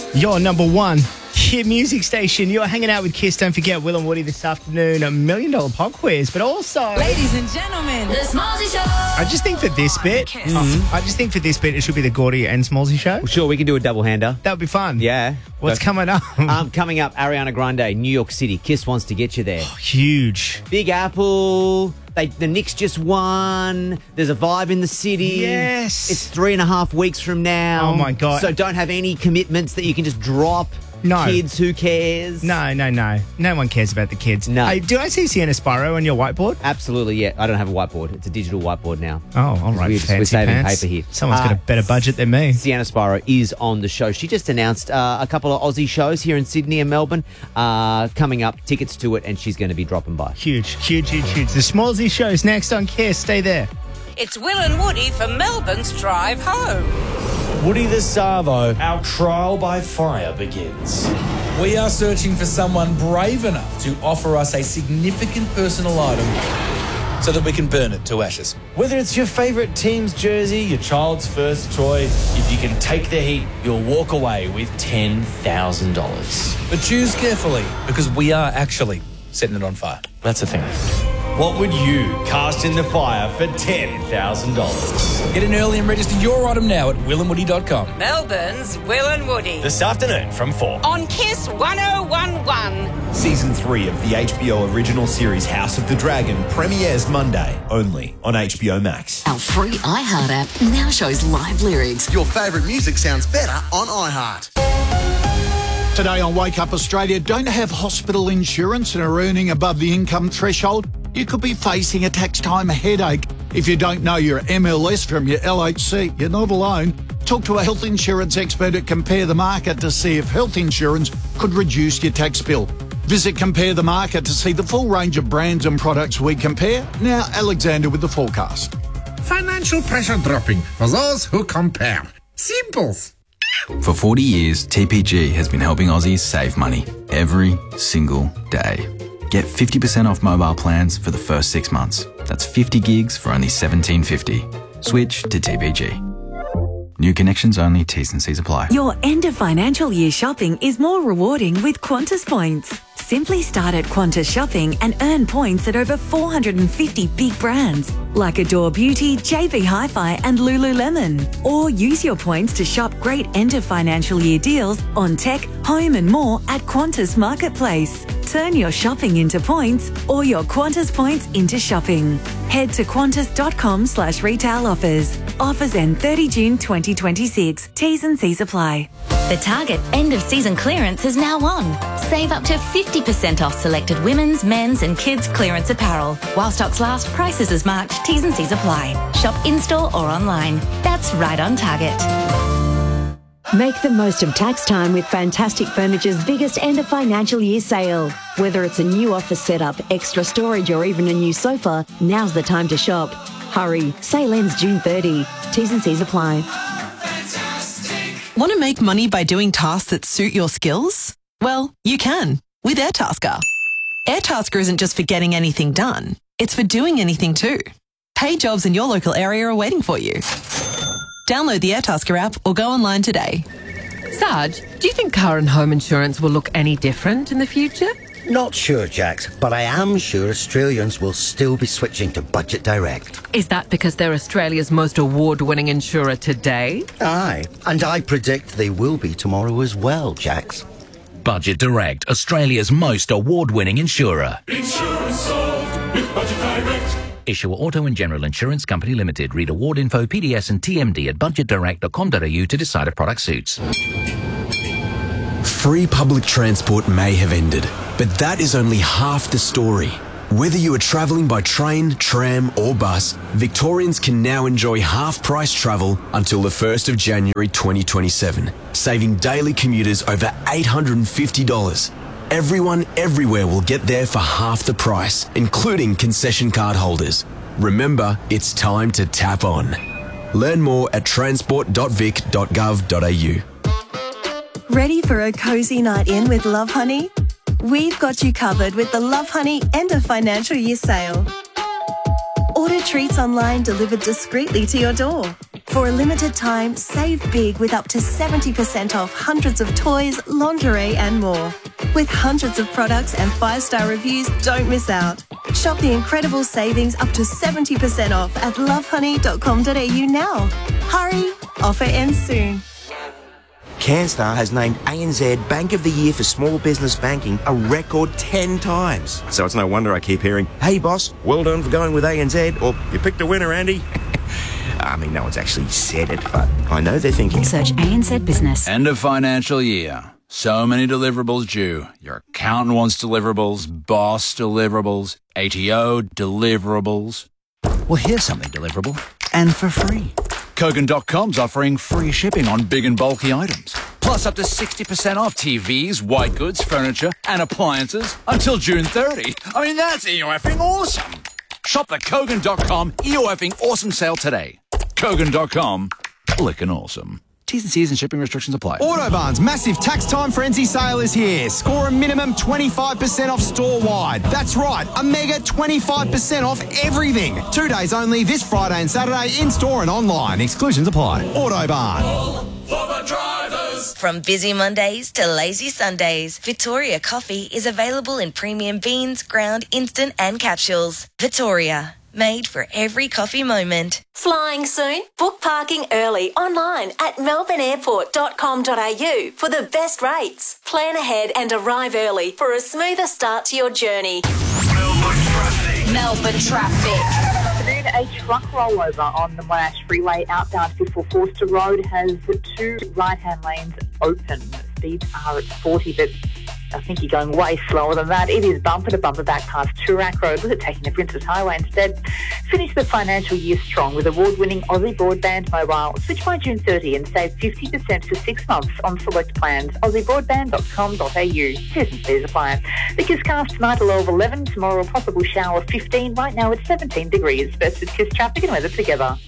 Your number one hit music station. You're hanging out with Kiss. Don't forget Will and Woody this afternoon, $1 million pop quiz. But also, ladies and gentlemen, the Smallzy Show. I just think for this bit, it should be the Gordy and Smallzy Show. Sure, we can do a double hander. That would be fun. Yeah. What's coming up? Coming up, Ariana Grande, New York City. Kiss wants to get you there. Huge. Big Apple. The Knicks just won. There's a vibe in the city. Yes. It's 3.5 weeks from now. Oh, my God. So don't have any commitments that you can just drop. No. Kids, who cares? No. No one cares about the kids. No. Hey, do I see Sienna Spyro on your whiteboard? Absolutely, yeah. I don't have a whiteboard. It's a digital whiteboard now. Oh, all right. We're saving pants. paper here. Someone's got a better budget than me. Sienna Spyro is on the show. She just announced a couple of Aussie shows here in Sydney and Melbourne coming up. Tickets to it, and she's going to be dropping by. Huge. The Smallzy Show's next on Kiss. Stay there. It's Will and Woody for Melbourne's Drive Home. Woody the Savo, our trial by fire begins. We are searching for someone brave enough to offer us a significant personal item so that we can burn it to ashes. Whether it's your favourite team's jersey, your child's first toy, if you can take the heat, you'll walk away with $10,000. But choose carefully, because we are actually setting it on fire. That's the thing. What would you cast in the fire for $10,000? Get in early and register your item now at willandwoody.com. Melbourne's Will and Woody. This afternoon from 4. On Kiss 1011. Season 3 of the HBO original series House of the Dragon premieres Monday, only on HBO Max. Our free iHeart app now shows live lyrics. Your favourite music sounds better on iHeart. Today on Wake Up Australia, don't have hospital insurance and are earning above the income threshold? You could be facing a tax time headache. If you don't know your MLS from your LHC, you're not alone. Talk to a health insurance expert at Compare the Market to see if health insurance could reduce your tax bill. Visit Compare the Market to see the full range of brands and products we compare. Now, Alexander with the forecast. Financial pressure dropping for those who compare. Simples. For 40 years, TPG has been helping Aussies save money every single day. Get 50% off mobile plans for the first 6 months. That's 50 gigs for only $17.50. Switch to TPG. New connections only, T's and C's apply. Your end of financial year shopping is more rewarding with Qantas points. Simply start at Qantas Shopping and earn points at over 450 big brands like Adore Beauty, JB Hi-Fi and Lululemon. Or use your points to shop great end of financial year deals on tech, home and more at Qantas Marketplace. Turn your shopping into points or your Qantas points into shopping. Head to qantas.com/retail offers. Offers end 30 June 2026. T's and C's apply. The Target end of season clearance is now on. Save up to 50% off selected women's, men's and kids clearance apparel. While stocks last, prices as marked. T's and C's apply. Shop in-store or online. That's right on Target. Make the most of tax time with Fantastic Furniture's biggest end of financial year sale. Whether it's a new office setup, extra storage or even a new sofa, now's the time to shop. Hurry, sale ends June 30. T's and C's apply. Want to make money by doing tasks that suit your skills? Well, you can with Airtasker. Airtasker isn't just for getting anything done, it's for doing anything too. Paid jobs in your local area are waiting for you. Download the Airtasker app or go online today. Sarge, do you think car and home insurance will look any different in the future? Not sure, Jax, but I am sure Australians will still be switching to Budget Direct. Is that because they're Australia's most award-winning insurer today? Aye, and I predict they will be tomorrow as well, Jax. Budget Direct, Australia's most award-winning insurer. Insurance solved with Budget Direct. Issuer Auto and General Insurance Company Limited. Read award info, PDS and TMD at budgetdirect.com.au to decide if product suits. Free public transport may have ended, but that is only half the story. Whether you are travelling by train, tram or bus, Victorians can now enjoy half-price travel until the 1st of January 2027, saving daily commuters over $850. Everyone everywhere will get there for half the price, including concession card holders. Remember, it's time to tap on. Learn more at transport.vic.gov.au. Ready for a cosy night in with Love Honey? We've got you covered with the Love Honey end of financial year sale. Order treats online delivered discreetly to your door. For a limited time, save big with up to 70% off hundreds of toys, lingerie and more. With hundreds of products and 5-star reviews, don't miss out. Shop the incredible savings up to 70% off at lovehoney.com.au now. Hurry, offer ends soon. CanStar has named ANZ Bank of the Year for Small Business Banking a record 10 times. So it's no wonder I keep hearing, "Hey boss, well done for going with ANZ," or "You picked a winner, Andy." I mean, no one's actually said it, but I know they're thinking. Search ANZ Business. End of financial year. So many deliverables due. Your accountant wants deliverables, boss deliverables, ATO deliverables. Well, here's something deliverable and for free. Kogan.com's offering free shipping on big and bulky items. Plus up to 60% off TVs, white goods, furniture and appliances until June 30. I mean, that's EOFing awesome. Shop the Kogan.com EOFing awesome sale today. Kogan.com, clickin' awesome. T's and C's and shipping restrictions apply. Autobarn's massive tax time frenzy sale is here. Score a minimum 25% off store-wide. That's right, a mega 25% off everything. 2 days only this Friday and Saturday in-store and online. Exclusions apply. Autobarn. From busy Mondays to lazy Sundays, Victoria Coffee is available in premium beans, ground, instant and capsules. Victoria, made for every coffee moment. Flying soon? Book parking early online at melbourneairport.com.au for the best rates. Plan ahead and arrive early for a smoother start to your journey. Melbourne traffic. A truck rollover on the Monash Freeway outbound for Forster Road has 2 right-hand lanes open. Speeds are at 40, but I think you're going way slower than that. It is bumper to bumper back past Toorak Road. Look at taking the Princess Highway instead. Finish the financial year strong with award-winning Aussie Broadband Mobile. Switch by June 30 and save 50% for 6 months on select plans. AussieBroadband.com.au. T's and C's apply. The Kisscast tonight, a low of 11. Tomorrow, a possible shower of 15. Right now, it's 17 degrees. Best with Kiss traffic and weather together.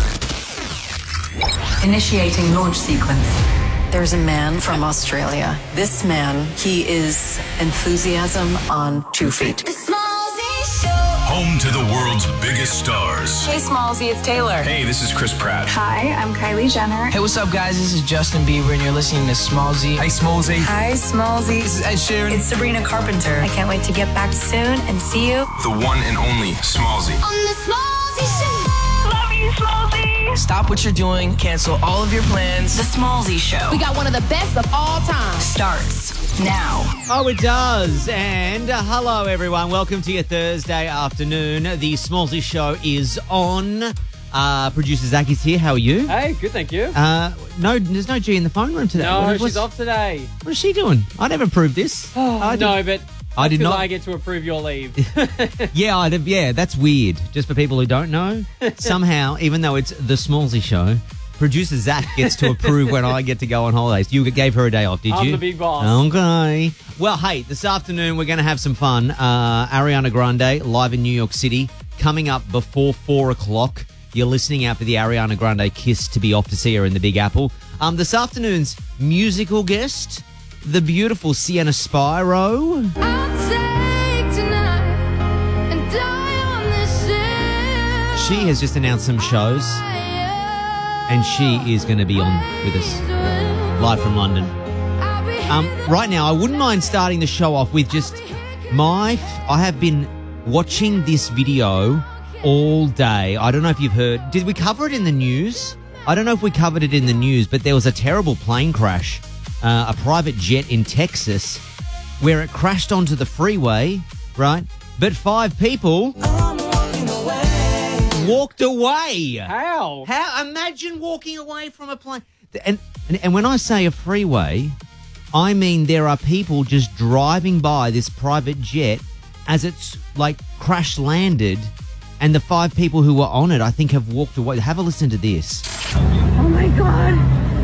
Initiating launch sequence. There's a man from Australia. This man, he is enthusiasm on 2 feet. Home to the world's biggest stars. Hey, Smallsy, it's Taylor. Hey, this is Chris Pratt. Hi, I'm Kylie Jenner. Hey, what's up, guys? This is Justin Bieber, and you're listening to Smallsy. Hey, Smallsy. Hi, Smallsy. This is Ed Sheeran. It's Sabrina Carpenter. I can't wait to get back soon and see you. The one and only Smallsy. On the Smallsy Show. Love you, Smallsy. Stop what you're doing. Cancel all of your plans. The Smallsy Show. We got one of the best of all time. Starts now. Oh, it does. And hello, everyone. Welcome to your Thursday afternoon. The Smallsy Show is on. Producer Zach is here. How are you? Hey, good, thank you. No, there's no G in the phone room today. No, she's off today. What is she doing? I never approved this. No, but I did not. I get to approve your leave. Yeah, that's weird. Just for people who don't know, somehow, even though it's the Smallsy Show, producer Zach gets to approve when I get to go on holidays. You gave her a day off, did you? I'm the big boss. Okay. Well, hey, this afternoon we're going to have some fun. Ariana Grande live in New York City coming up before 4 o'clock. You're listening out for the Ariana Grande Kiss to be off to see her in the Big Apple. This afternoon's musical guest, the beautiful Sienna Spyro. She has just announced some shows, and she is going to be on with us live from London. Right now, I wouldn't mind starting the show off with just I have been watching this video all day. I don't know if you've heard. Did we cover it in the news? I don't know if we covered it in the news, but there was a terrible plane crash, a private jet in Texas, where it crashed onto the freeway, right? But 5 people walked away. How? Imagine walking away from a plane. And when I say a freeway, I mean there are people just driving by this private jet as it's like crash landed, and the 5 people who were on it, I think, have walked away. Have a listen to this. Oh my God.